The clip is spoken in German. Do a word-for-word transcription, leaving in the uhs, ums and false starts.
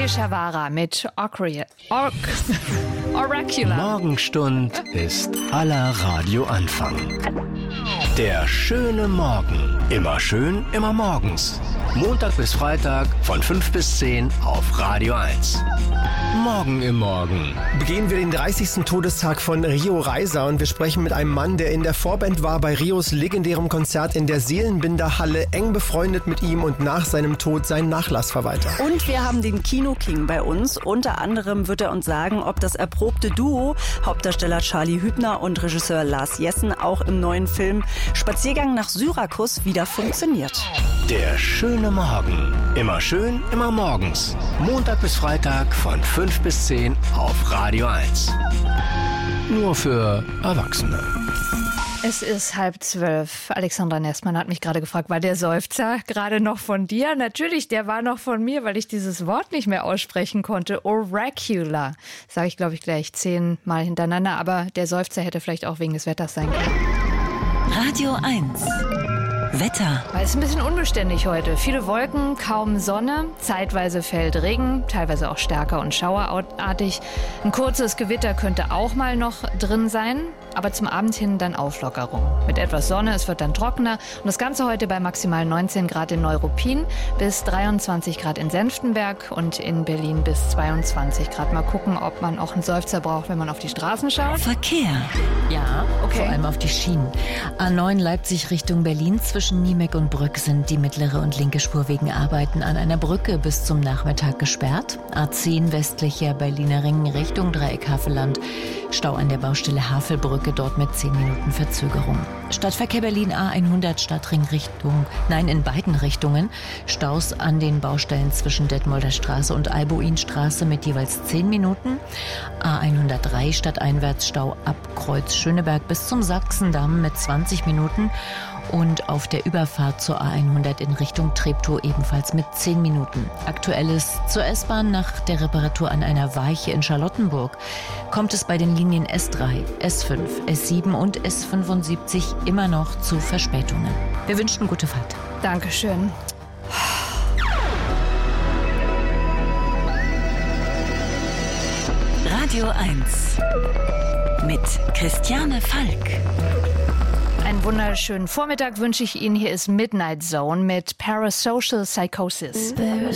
Rakesh Shavara mit Orcri- Or- Oracular. Morgenstund ist aller Radioanfang. Der schöne Morgen. Immer schön, immer morgens. Montag bis Freitag von fünf bis zehn auf Radio eins. Morgen im Morgen. Begehen wir den dreißigsten Todestag von Rio Reiser und wir sprechen mit einem Mann, der in der Vorband war bei Rios legendärem Konzert in der Seelenbinder-Halle, eng befreundet mit ihm und nach seinem Tod sein Nachlassverwalter. Und wir haben den Kino-King bei uns. Unter anderem wird er uns sagen, ob das erprobte Duo, Hauptdarsteller Charlie Hübner und Regisseur Lars Jessen, auch im neuen Film Spaziergang nach Syrakus wieder funktioniert. Der schöne Morgen. Immer schön, immer morgens. Montag bis Freitag von fünf bis zehn auf Radio eins. Nur für Erwachsene. Es ist halb zwölf. Alexandra Nestmann hat mich gerade gefragt, war der Seufzer gerade noch von dir? Natürlich, der war noch von mir, weil ich dieses Wort nicht mehr aussprechen konnte. Oracular. Sage ich, glaube ich, gleich zehnmal hintereinander. Aber der Seufzer hätte vielleicht auch wegen des Wetters sein können. Radio eins. Wetter. Es ist ein bisschen unbeständig heute. Viele Wolken, kaum Sonne, zeitweise fällt Regen, teilweise auch stärker und schauerartig. Ein kurzes Gewitter könnte auch mal noch drin sein, aber zum Abend hin dann Auflockerung. Mit etwas Sonne, es wird dann trockener und das Ganze heute bei maximal neunzehn Grad in Neuruppin bis dreiundzwanzig Grad in Senftenberg und in Berlin bis zweiundzwanzig Grad. Mal gucken, ob man auch einen Seufzer braucht, wenn man auf die Straßen schaut. Verkehr. Ja, Okay. vor allem auf die Schienen. A neun Leipzig Richtung Berlin. Zwischen Niemek und Brück sind die mittlere und linke Spur wegen Arbeiten an einer Brücke bis zum Nachmittag gesperrt. A zehn westlicher Berliner Ring Richtung Dreieck Havelland. Stau an der Baustelle Havelbrücke, dort mit zehn Minuten Verzögerung. Stadtverkehr Berlin A hundert Stadtring Richtung, nein, in beiden Richtungen. Staus an den Baustellen zwischen Detmolder Straße und Albuinstraße mit jeweils zehn Minuten. A hundertdrei stadteinwärts Stau ab Kreuz Schöneberg bis zum Sachsendamm mit zwanzig Minuten. Und auf der Überfahrt zur A hundert in Richtung Treptow ebenfalls mit zehn Minuten. Aktuelles zur S-Bahn nach der Reparatur an einer Weiche in Charlottenburg kommt es bei den Linien S drei, S fünf, S sieben und S fünfundsiebzig immer noch zu Verspätungen. Wir wünschen gute Fahrt. Dankeschön. Radio eins. Mit Christiane Falk. Einen wunderschönen Vormittag wünsche ich Ihnen. Hier ist Midnight Zone mit Parasocial Psychosis.